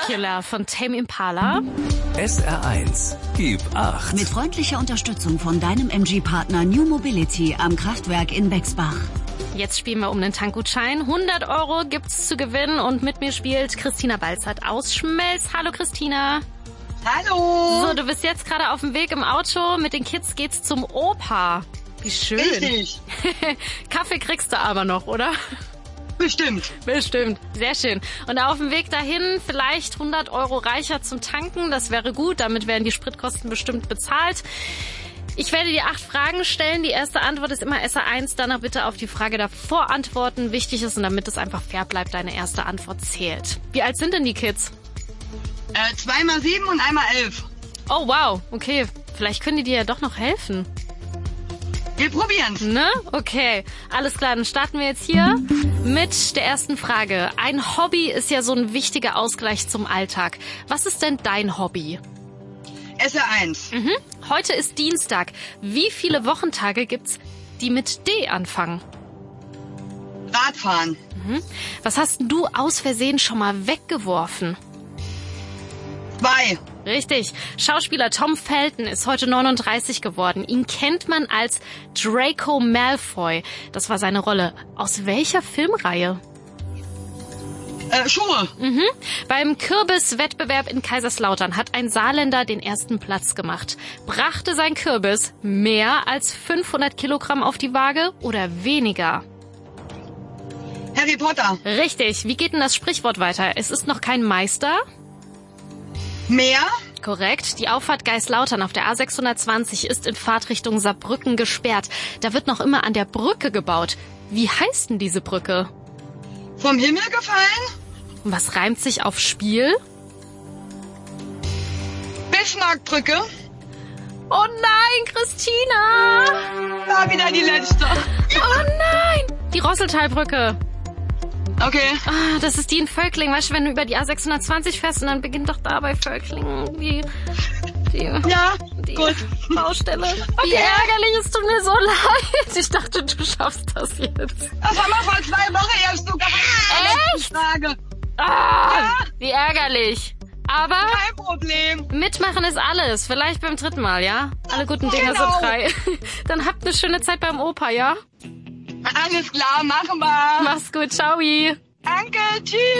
Dracula von Tame Impala. SR1, gib 8. Mit freundlicher Unterstützung von deinem MG-Partner New Mobility am Kraftwerk in Bexbach. Jetzt spielen wir um den Tankgutschein. 100 € gibt's zu gewinnen und mit mir spielt Christina Balzert aus Schmelz. Hallo Christina. Hallo. So, du bist jetzt gerade auf dem Weg im Auto. Mit den Kids geht's zum Opa. Wie schön. Richtig. Kaffee kriegst du aber noch, oder? Bestimmt. Bestimmt. Sehr schön. Und auf dem Weg dahin vielleicht 100 € reicher zum Tanken. Das wäre gut. Damit werden die Spritkosten bestimmt bezahlt. Ich werde dir 8 Fragen stellen. Die erste Antwort ist immer SR1. Danach bitte auf die Frage davor antworten. Wichtig ist, und damit es einfach fair bleibt, deine erste Antwort zählt. Wie alt sind denn die Kids? 2 mal 7 und 1 mal 11. Oh, wow. Okay. Vielleicht können die dir ja doch noch helfen. Wir probieren's. Ne? Okay. Alles klar, dann starten wir jetzt hier mit der ersten Frage. Ein Hobby ist ja so ein wichtiger Ausgleich zum Alltag. Was ist denn dein Hobby? SR1. Heute ist Dienstag. Wie viele Wochentage gibt's, die mit D anfangen? Radfahren. Was hast denn du aus Versehen schon mal weggeworfen? 2. Richtig. Schauspieler Tom Felton ist heute 39 geworden. Ihn kennt man als Draco Malfoy. Das war seine Rolle. Aus welcher Filmreihe? Schuhe. Beim Kürbiswettbewerb in Kaiserslautern hat ein Saarländer den ersten Platz gemacht. Brachte sein Kürbis mehr als 500 Kilogramm auf die Waage oder weniger? Harry Potter. Richtig. Wie geht denn das Sprichwort weiter? Es ist noch kein Meister? Meer. Korrekt. Die Auffahrt Geislautern auf der A620 ist in Fahrtrichtung Saarbrücken gesperrt. Da wird noch immer an der Brücke gebaut. Wie heißt denn diese Brücke? Vom Himmel gefallen. Und was reimt sich auf Spiel? Bismarckbrücke. Oh nein, Christina! War wieder die letzte. Oh nein! Die Rosseltalbrücke. Okay. Ah, das ist die in Völklingen. Weißt du, wenn du über die A620 fährst und dann beginnt doch da bei Völklingen die Gut. Baustelle. Okay. Wie ärgerlich, es tut mir so leid. Ich dachte, du schaffst das jetzt. Das haben wir vor 2 Wochen erst so gehabt. Echt? Frage. Ah, wie ärgerlich. Aber Kein Problem. mitmachen ist alles. Vielleicht beim 3. Mal, ja? Alle guten Dinge Genau. sind 3. Dann habt eine schöne Zeit beim Opa, ja? Alles klar, machen wir. Mach's gut, ciao. Danke, tschüss.